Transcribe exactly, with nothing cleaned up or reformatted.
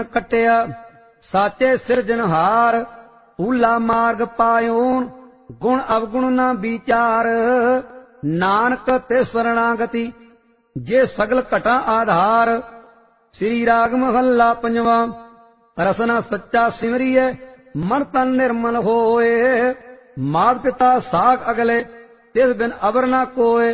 कटिया साचे सिरजनहार ऊला मार्ग पायोन गुण अवगुण न विचार नानक ते शरणागति जे सगल घटा आधार। श्री राग महला पंजवा। रसना सच्चा सिमरिए मन तन निर्मल होए मात पिता साख अगले तिस बिन अबर न कोय।